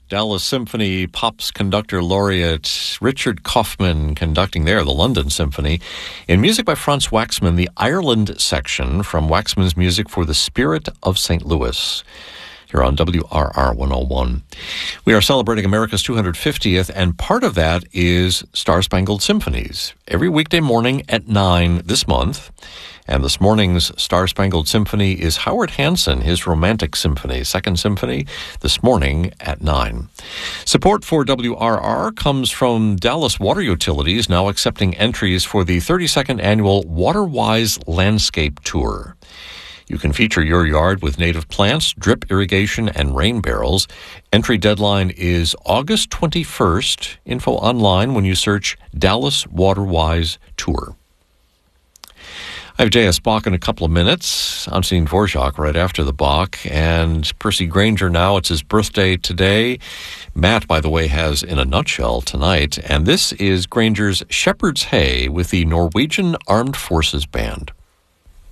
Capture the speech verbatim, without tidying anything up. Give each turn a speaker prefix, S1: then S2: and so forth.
S1: Dallas Symphony Pops Conductor Laureate Richard Kaufman conducting there, the London Symphony. In music by Franz Waxman, the Ireland section from Waxman's Music for the Spirit of Saint Louis. Here on W R R one oh one. We are celebrating America's two hundred fiftieth, and part of that is Star-Spangled Symphonies. Every weekday morning at nine this month. And this morning's Star-Spangled Symphony is Howard Hanson, his Romantic Symphony, Second Symphony, this morning at nine. Support for W R R comes from Dallas Water Utilities, now accepting entries for the thirty-second annual WaterWise Landscape Tour. You can feature your yard with native plants, drip irrigation, and rain barrels. Entry deadline is August twenty-first. Info online when you search Dallas WaterWise Tour. I have J S. Bach in a couple of minutes. I'm seeing Dvorak right after the Bach. And Percy Granger now. It's his birthday today. Matt, by the way, has In a Nutshell tonight. And this is Granger's Shepherd's Hay with the Norwegian Armed Forces Band.